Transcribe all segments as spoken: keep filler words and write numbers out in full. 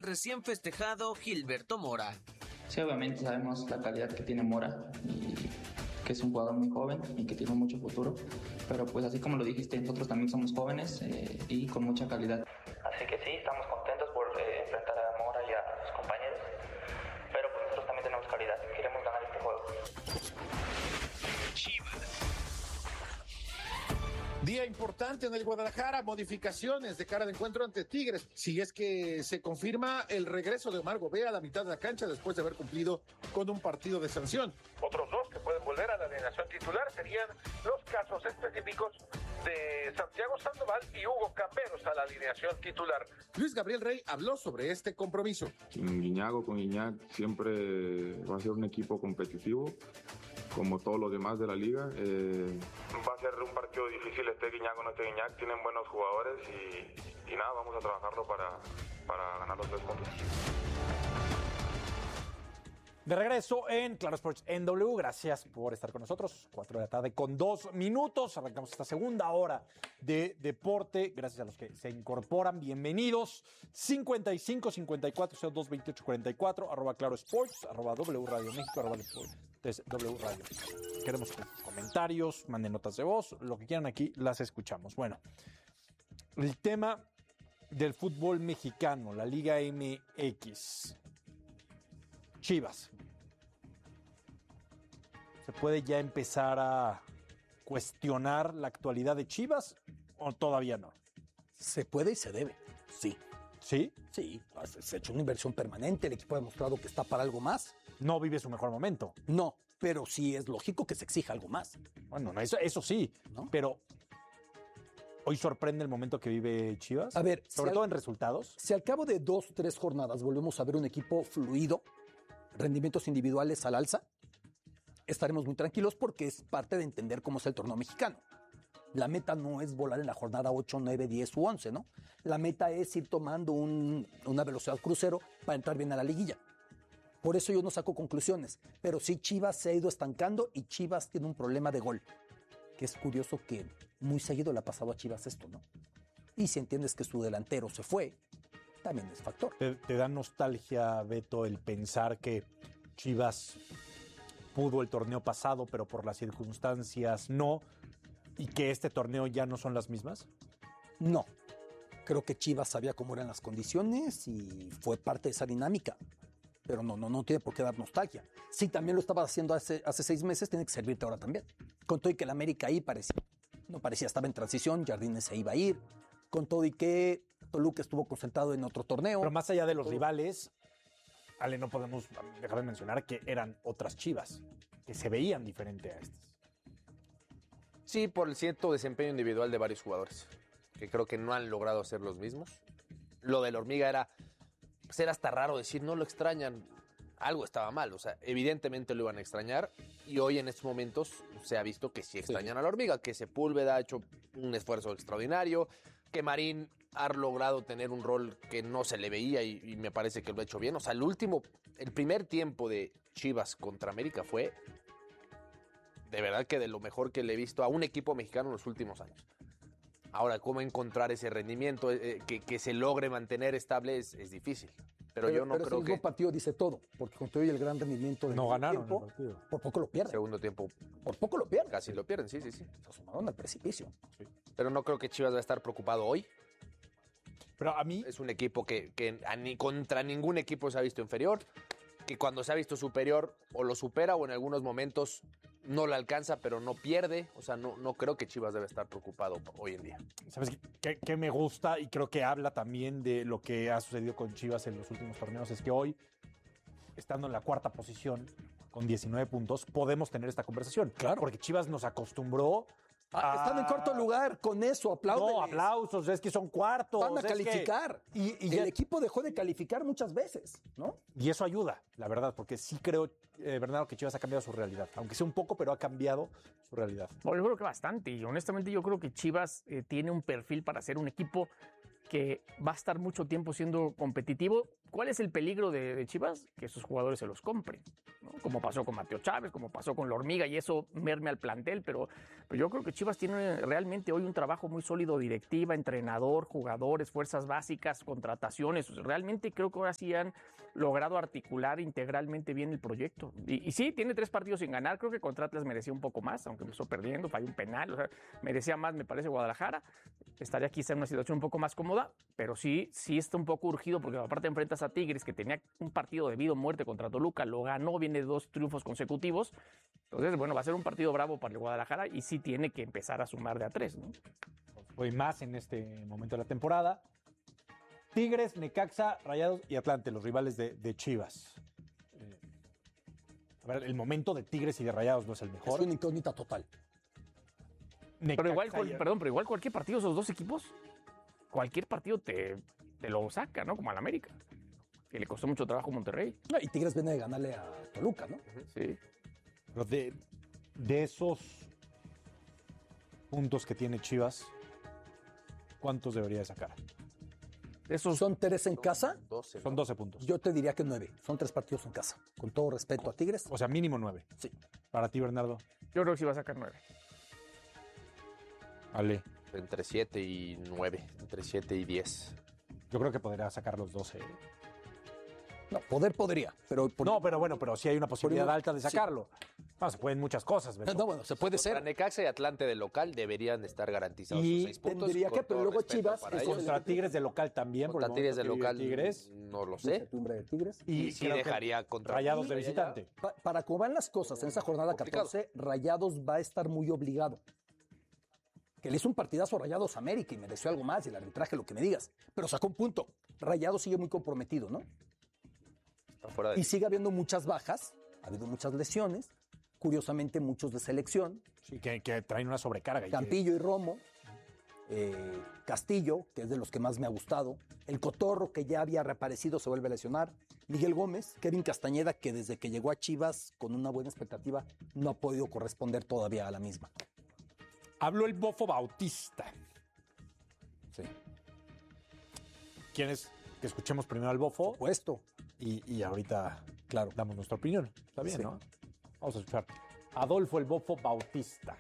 recién festejado Gilberto Mora. Sí, obviamente sabemos la calidad que tiene Mora y que es un jugador muy joven y que tiene mucho futuro, pero pues así como lo dijiste, nosotros también somos jóvenes eh, y con mucha calidad. Así que sí, estamos contentos por eh, enfrentar a Mora y a sus compañeros, pero pues nosotros también tenemos calidad, queremos ganar este juego. Día importante en el Guadalajara, modificaciones de cara de encuentro ante Tigres, si es que se confirma el regreso de Omar Gobea a la mitad de la cancha después de haber cumplido con un partido de sanción. Otros dos que pueden volver a la alineación titular serían los casos específicos de Santiago Sandoval y Hugo Camberos a la alineación titular. Luis Gabriel Rey habló sobre este compromiso. Sin Guiñac o con Guiñac siempre va a ser un equipo competitivo, como todos los demás de la liga. Eh, va a ser un partido difícil, este Guiñac o no este Guiñac, tienen buenos jugadores y, y nada, vamos a trabajarlo para, para ganar los tres puntos. De regreso en Claro Sports en W, gracias por estar con nosotros, cuatro de la tarde con dos minutos, arrancamos esta segunda hora de deporte, gracias a los que se incorporan, bienvenidos, cincuenta y cinco, cincuenta y cuatro, cero dos, veintiocho, cuarenta y cuatro, arroba Claro Sports, arroba W Radio México, arroba W Radio. Queremos comentarios, manden notas de voz, lo que quieran aquí, las escuchamos. Bueno, el tema del fútbol mexicano, la Liga M X. Chivas. ¿Se puede ya empezar a cuestionar la actualidad de Chivas o todavía no? Se puede y se debe, sí. ¿Sí? Sí, se ha hecho una inversión permanente, el equipo ha demostrado que está para algo más. No vive su mejor momento. No, pero sí es lógico que se exija algo más. Bueno, no, eso, eso sí, ¿no? Pero ¿hoy sorprende el momento que vive Chivas? A ver, sobre si todo al, en resultados. Si al cabo de dos, tres jornadas volvemos a ver un equipo fluido, rendimientos individuales al alza, estaremos muy tranquilos porque es parte de entender cómo es el torneo mexicano. La meta no es volar en la jornada ocho, nueve, diez u once, ¿no? La meta es ir tomando un, una velocidad crucero para entrar bien a la liguilla. Por eso yo no saco conclusiones, pero sí Chivas se ha ido estancando y Chivas tiene un problema de gol, que es curioso que muy seguido le ha pasado a Chivas esto, ¿no? Y si entiendes que su delantero se fue, también es factor. ¿Te, te da nostalgia, Beto, el pensar que Chivas pudo el torneo pasado, pero por las circunstancias no, y que este torneo ya no son las mismas? No. Creo que Chivas sabía cómo eran las condiciones y fue parte de esa dinámica. Pero no, no, no tiene por qué dar nostalgia. Si también lo estaba haciendo hace, hace seis meses, tiene que servirte ahora también. Con todo y que el América ahí parecía, no parecía, estaba en transición, Jardines se iba a ir. Con todo y que Toluca estuvo concentrado en otro torneo. Pero más allá de los todo. rivales, Ale, no podemos dejar de mencionar que eran otras Chivas, que se veían diferente a estas. Sí, por el cierto desempeño individual de varios jugadores, que creo que no han logrado ser los mismos. Lo de la Hormiga era, pues era hasta raro decir, no lo extrañan. Algo estaba mal, o sea, evidentemente lo iban a extrañar y hoy en estos momentos se ha visto que sí extrañan sí. a la Hormiga, que Sepúlveda ha hecho un esfuerzo extraordinario, que Marín ha logrado tener un rol que no se le veía y, y me parece que lo ha hecho bien. O sea, el último, el primer tiempo de Chivas contra América fue de verdad que de lo mejor que le he visto a un equipo mexicano en los últimos años. Ahora, cómo encontrar ese rendimiento, eh, que, que se logre mantener estable es, es difícil. Pero, pero yo no pero creo ese que... mismo partido dice todo, porque con todo y el gran rendimiento del no ganaron tiempo, el partido. Por poco lo pierden. Segundo tiempo. Por poco lo pierden. Casi lo pierden, sí, sí, sí. Se sumaron al precipicio. Sí. Pero no creo que Chivas va a estar preocupado hoy. Pero a mí... Es un equipo que, que a ni, contra ningún equipo se ha visto inferior, que cuando se ha visto superior o lo supera o en algunos momentos no lo alcanza, pero no pierde. O sea, no, no creo que Chivas debe estar preocupado hoy en día. ¿Sabes qué, qué me gusta? Y creo que habla también de lo que ha sucedido con Chivas en los últimos torneos. Es que hoy, estando en la cuarta posición, con diecinueve puntos, podemos tener esta conversación. Claro. Porque Chivas nos acostumbró Ah, están en cuarto lugar, con eso, aplausos. No, aplausos, es que son cuartos. Van a calificar. Que, y, y el ya, equipo dejó de calificar muchas veces, ¿no? Y eso ayuda, la verdad, porque sí creo, eh, Bernardo, que Chivas ha cambiado su realidad. Aunque sea un poco, pero ha cambiado su realidad. Bueno, yo creo que bastante. Y honestamente yo creo que Chivas eh, tiene un perfil para ser un equipo que va a estar mucho tiempo siendo competitivo. ¿Cuál es el peligro de, de Chivas? Que esos jugadores se los compren, ¿no? Como pasó con Mateo Chávez, como pasó con la Hormiga, y eso merme al plantel, pero, pero yo creo que Chivas tiene realmente hoy un trabajo muy sólido, directiva, entrenador, jugadores, fuerzas básicas, contrataciones. Realmente creo que ahora sí han logrado articular integralmente bien el proyecto. Y, y sí, tiene tres partidos sin ganar. Creo que contra Atlas merecía un poco más, aunque empezó perdiendo, falló un penal, o sea, merecía más, me parece, Guadalajara. Estaría quizá en una situación un poco más cómoda, pero sí, sí está un poco urgido, porque aparte enfrentas a Tigres, que tenía un partido de vida o muerte contra Toluca, lo ganó, viene de dos triunfos consecutivos. Entonces, bueno, va a ser un partido bravo para el Guadalajara y sí tiene que empezar a sumar de a tres, ¿no? Hoy más en este momento de la temporada. Tigres, Necaxa, Rayados y Atlante, los rivales de, de Chivas. Eh, a ver, el momento de Tigres y de Rayados no es el mejor. Es una incógnita total. Necaxa Pero igual, cual- y- perdón, pero igual cualquier partido, esos dos equipos, cualquier partido te, te lo saca, ¿no? Como al América, que le costó mucho trabajo a Monterrey. No, y Tigres viene de ganarle a Toluca, ¿no? Sí. Pero de, de esos puntos que tiene Chivas, ¿cuántos debería de sacar? Esos Son tres en casa. doce, Son ¿no? doce puntos. Yo te diría que nueve. Son tres partidos en casa. Con todo respeto a Tigres. O sea, mínimo nueve. Sí. Para ti, Bernardo. Yo creo que sí va a sacar nueve. Ale. Entre siete y nueve, entre siete y diez. Yo creo que podría sacar los doce. No, poder podría, pero... por- No, pero bueno, pero sí hay una posibilidad uno- alta de sí. sacarlo. No, se pueden muchas cosas, Beto. No, bueno, se puede Contra ser. Necaxa y Atlante de local deberían estar garantizados Y sus seis puntos. tendría con que, pero todo luego respeto Chivas para es ellos. Contra Tigres de local también. por el Contra Tigres de momento que vive local Tigres. no lo La sé. incertidumbre de Tigres. Y sí creo que dejaría contra Rayados de Tigres. visitante. Pa- para cómo van las cosas en esa jornada Complicado. catorce, Rayados va a estar muy obligado. Que le hizo un partidazo a Rayados América y mereció algo más, y el arbitraje, lo que me digas. Pero sacó un punto. Rayados sigue muy comprometido, ¿no? Está fuera de- Y sigue habiendo muchas bajas, ha habido muchas lesiones, curiosamente muchos de selección, Sí, que, que traen una sobrecarga. y que- Campillo y Romo, eh, Castillo, que es de los que más me ha gustado, el Cotorro, que ya había reaparecido, se vuelve a lesionar, Miguel Gómez, Kevin Castañeda, que desde que llegó a Chivas con una buena expectativa, no ha podido corresponder todavía a la misma. Habló el Bofo Bautista. Sí. ¿Quieres que escuchemos primero al Bofo? Puesto. Y, y ahorita, Claro. damos nuestra opinión. Está bien, Sí. ¿no? Vamos a escuchar. Adolfo el Bofo Bautista.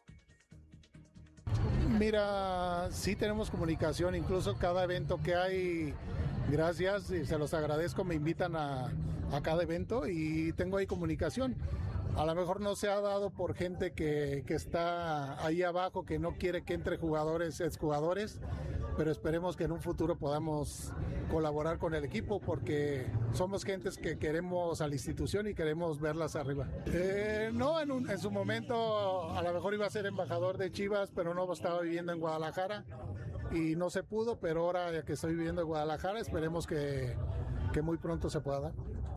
Mira, sí tenemos comunicación, incluso cada evento que hay, gracias, y se los agradezco, me invitan a, a cada evento y tengo ahí comunicación. A lo mejor no se ha dado por gente que, que está ahí abajo, que no quiere que entre jugadores, exjugadores, pero esperemos que en un futuro podamos colaborar con el equipo porque somos gentes que queremos a la institución y queremos verlas arriba. Eh, no, en, un- en su momento a lo mejor iba a ser embajador de Chivas, pero no estaba viviendo en Guadalajara y no se pudo, pero ahora ya que estoy viviendo en Guadalajara, esperemos que, que muy pronto se pueda dar.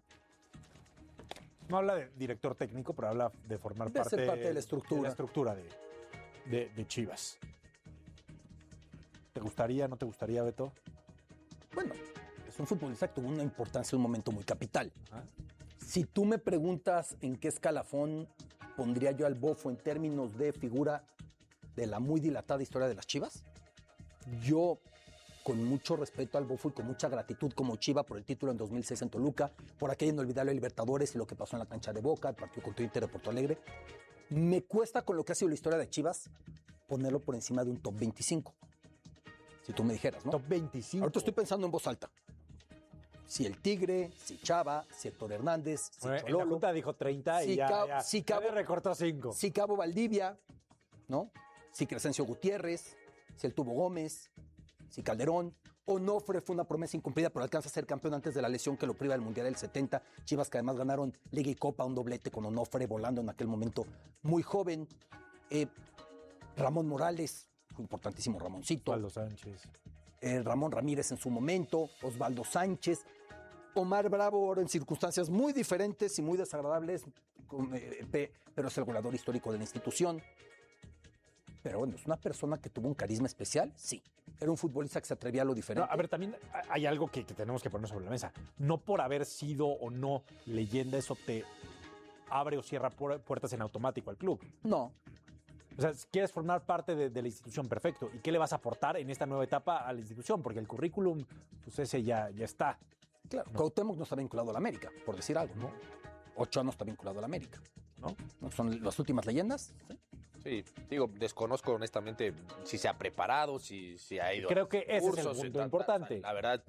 No habla de director técnico, pero habla de formar De parte, ser parte de la estructura. de la estructura de, de- de Chivas. ¿Te gustaría, no te gustaría, Beto? Bueno, es un futbolista que tuvo una importancia en un momento muy capital. Ajá. Si tú me preguntas en qué escalafón pondría yo al Bofo en términos de figura de la muy dilatada historia de las Chivas, yo, con mucho respeto al Bofo y con mucha gratitud como Chiva por el título en dos mil seis en Toluca, por aquella inolvidable Libertadores y lo que pasó en la cancha de Boca, el partido contra Inter de Porto Alegre, me cuesta con lo que ha sido la historia de Chivas ponerlo por encima de un top veinticinco. Si tú me dijeras, ¿no? Top veinticinco. Ahorita estoy pensando en voz alta. Si el Tigre, si Chava, si Héctor Hernández, si Bueno, en la Chololo, Junta dijo treinta y si ya, Ca- ya, si ya Cabo- le recortó cinco. si Cabo Valdivia, ¿no? Si Crescencio Gutiérrez, si el Tubo Gómez, si Calderón. Onofre fue una promesa incumplida, pero alcanza a ser campeón antes de la lesión que lo priva del Mundial del setenta. Chivas que además ganaron Liga y Copa, un doblete con Onofre volando en aquel momento muy joven. Eh, Ramón Morales, fue importantísimo Ramoncito. Osvaldo Sánchez. eh, Ramón Ramírez en su momento, Osvaldo Sánchez, Omar Bravo ahora en circunstancias muy diferentes y muy desagradables, con, eh, pe- pero es el goleador histórico de la institución. Pero bueno, es una persona que tuvo un carisma especial, sí. Era un futbolista que se atrevía a lo diferente. No, a ver, también hay algo que, que tenemos que poner sobre la mesa. No por haber sido o no leyenda, eso te abre o cierra pu- puertas en automático al club. No, O sea, quieres formar parte de, de la institución, perfecto. ¿Y qué le vas a aportar en esta nueva etapa a la institución? Porque el currículum, pues ese ya, ya está. Claro, ¿no? Cuauhtémoc no está vinculado a la América, por decir algo, ¿no? Ochoa no está vinculado a la América, ¿no? ¿No son las últimas leyendas? ¿Sí? Sí, digo, desconozco honestamente si se ha preparado, si, si ha ido Creo que ese cursos, es el punto tal, importante. tal, tal. La verdad,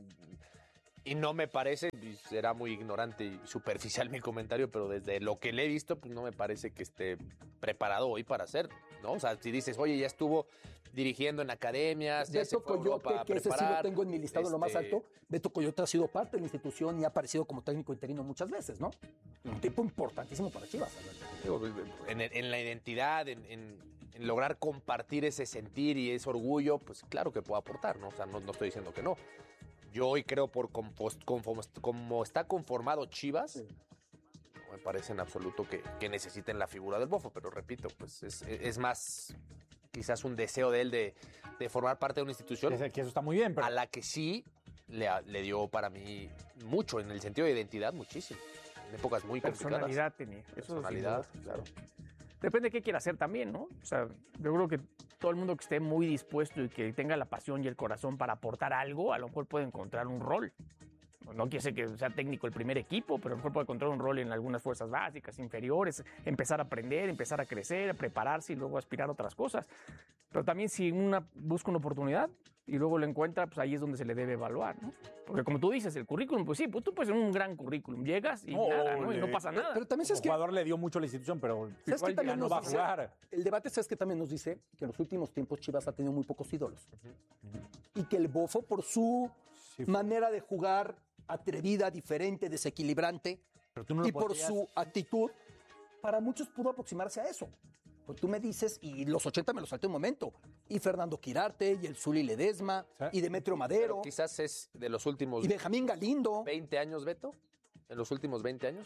y no me parece, y será muy ignorante y superficial mi comentario, pero desde lo que le he visto, pues no me parece que esté preparado hoy para hacerlo, ¿no? O sea, si dices, oye, ya estuvo dirigiendo en academias, ya Beto se fue a Europa Coyote, a que ese sí lo preparar, tengo en mi listado lo más este, alto. Beto Coyote ha sido parte de la institución y ha aparecido como técnico interino muchas veces, ¿no? Un tipo importantísimo para Chivas. Digo, en, en la identidad, en, en, en lograr compartir ese sentir y ese orgullo, pues claro que puedo aportar, ¿no? O sea, no, no estoy diciendo que no. Yo hoy creo por compost, conform, como está conformado Chivas, sí. No me parece en absoluto que, que necesiten la figura del Bofo, pero repito, pues es, es más quizás un deseo de él de, de formar parte de una institución. Que eso está muy bien, pero... A la que sí le, le dio para mí mucho, en el sentido de identidad, muchísimo. En épocas muy complicadas. Personalidad tenía. Personalidad, claro. Depende de qué quiera hacer también, ¿no? O sea, yo creo que todo el mundo que esté muy dispuesto y que tenga la pasión y el corazón para aportar algo, a lo mejor puede encontrar un rol. No quiere decir que sea técnico el primer equipo, pero a lo mejor puede encontrar un rol en algunas fuerzas básicas, inferiores, empezar a aprender, empezar a crecer, a prepararse y luego aspirar a otras cosas. Pero también si una busca una oportunidad y luego lo encuentra, pues ahí es donde se le debe evaluar, ¿no? Porque como tú dices, el currículum, pues sí, pues tú puedes tener un gran currículum, llegas y no, nada, ¿no? Y no pasa nada. Pero también sabes que el jugador le dio mucho a la institución, pero ¿sabes igual que también no nos va dice, a jugar? El debate, ¿sabes que también nos dice? Que en los últimos tiempos Chivas ha tenido muy pocos ídolos. Uh-huh. Uh-huh. Y que el Bofo, por su sí, manera de jugar atrevida, diferente, desequilibrante, no y por podías... su actitud, para muchos pudo aproximarse a eso. Pues tú me dices, y los ochenta me los salté un momento, y Fernando Quirarte, y el Zuli Ledesma, ¿sí? Y Demetrio Madero. Pero quizás es de los últimos... Y Benjamín Galindo. veinte años, Beto, en los últimos veinte años,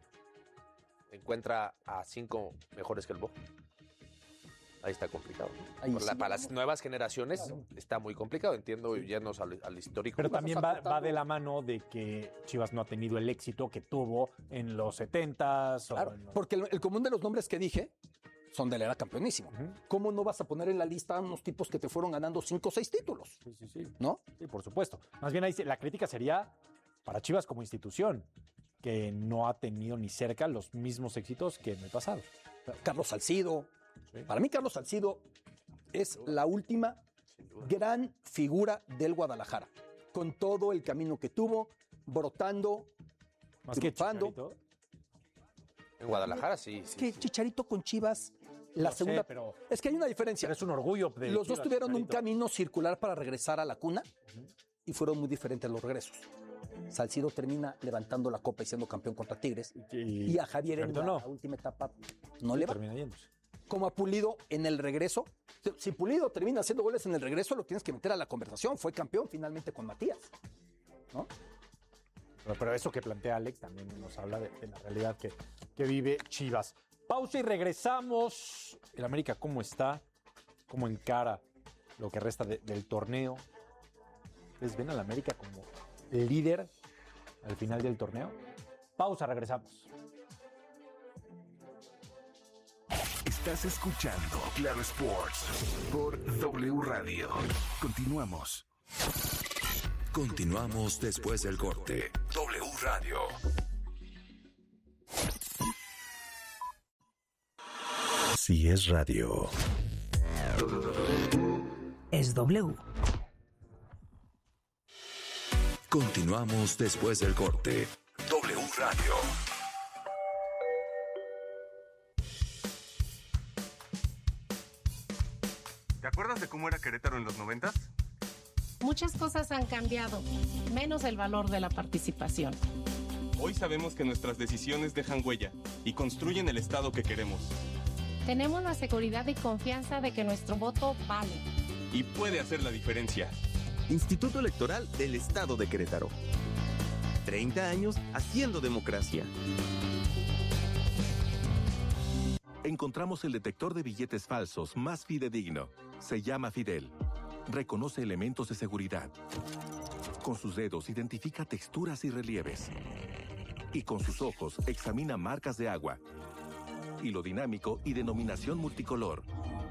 encuentra a cinco mejores que el Bofo. Ahí está complicado. Ahí sí, la, para las nuevas generaciones claro. Está muy complicado, entiendo, sí. Yéndonos al, al histórico. Pero también va, va de la mano de que Chivas no ha tenido el éxito que tuvo en los setentas. Claro, los... porque el, el común de los nombres que dije son del era campeonísimo. Uh-huh. ¿Cómo no vas a poner en la lista a unos tipos que te fueron ganando cinco o seis títulos? Sí, sí, sí. ¿No? Sí, por supuesto. Más bien ahí la crítica sería para Chivas como institución, que no ha tenido ni cerca los mismos éxitos que en el pasado. Carlos Salcido. Sí. Para mí, Carlos Salcido es la última gran figura del Guadalajara, con todo el camino que tuvo, brotando, más triunfando. Que en Guadalajara, sí. Es sí, que sí. Chicharito con Chivas, la no segunda. Sé, pero es que hay una diferencia. Pero es un orgullo. De los Chivas, dos tuvieron Chicharito. Un camino circular para regresar a la cuna uh-huh. Y fueron muy diferentes los regresos. Salcido termina levantando la copa y siendo campeón contra Tigres. Y, y a Javier en la, no. la última etapa no le va. Termina yéndose. Como a Pulido en el regreso. Si Pulido termina haciendo goles en el regreso, lo tienes que meter a la conversación. Fue campeón finalmente con Matías, ¿no? Pero, pero eso que plantea Alex también nos habla de, de la realidad que, que vive Chivas. Pausa y regresamos. El América, ¿cómo está? ¿Cómo encara lo que resta de, del torneo? ¿Ustedes ven al América como líder al final del torneo? Pausa, regresamos. Estás escuchando Claro Sports por W Radio. Continuamos. Continuamos después del corte. W Radio. Si es radio. Es W. Continuamos después del corte. W Radio. ¿Te acuerdas de cómo era Querétaro en los noventas? Muchas cosas han cambiado, menos el valor de la participación. Hoy sabemos que nuestras decisiones dejan huella y construyen el Estado que queremos. Tenemos la seguridad y confianza de que nuestro voto vale. Y puede hacer la diferencia. Instituto Electoral del Estado de Querétaro. treinta años haciendo democracia. Encontramos el detector de billetes falsos más fidedigno. Se llama Fidel. Reconoce elementos de seguridad. Con sus dedos identifica texturas y relieves. Y con sus ojos examina marcas de agua. Hilo dinámico y denominación multicolor.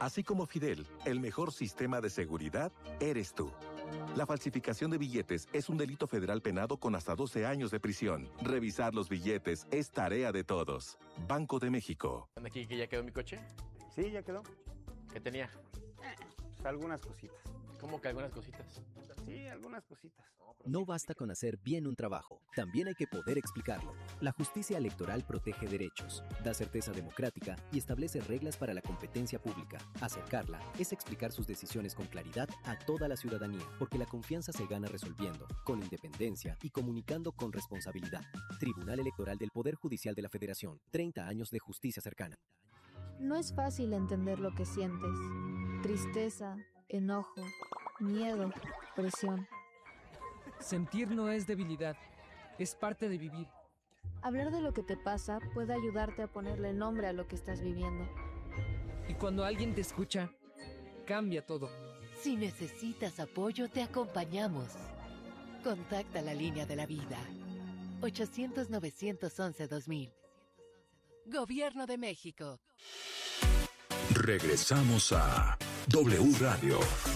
Así como Fidel, el mejor sistema de seguridad eres tú. La falsificación de billetes es un delito federal penado con hasta doce años de prisión. Revisar los billetes es tarea de todos. Banco de México. ¿Aquí que ya quedó mi coche? Sí, ya quedó. ¿Qué tenía? Pues algunas cositas. ¿Cómo que algunas cositas? Sí, algunas cositas. No basta con hacer bien un trabajo, también hay que poder explicarlo. La justicia electoral protege derechos, da certeza democrática y establece reglas para la competencia pública. Acercarla es explicar sus decisiones con claridad a toda la ciudadanía, porque la confianza se gana resolviendo, con independencia y comunicando con responsabilidad. Tribunal Electoral del Poder Judicial de la Federación. treinta años de justicia cercana. No es fácil entender lo que sientes. Tristeza, enojo, miedo, presión. Sentir no es debilidad, es parte de vivir. Hablar de lo que te pasa puede ayudarte a ponerle nombre a lo que estás viviendo. Y cuando alguien te escucha, cambia todo. Si necesitas apoyo, te acompañamos. Contacta la línea de la vida. ochocientos, novecientos once, dos mil. Gobierno de México. Regresamos a W Radio.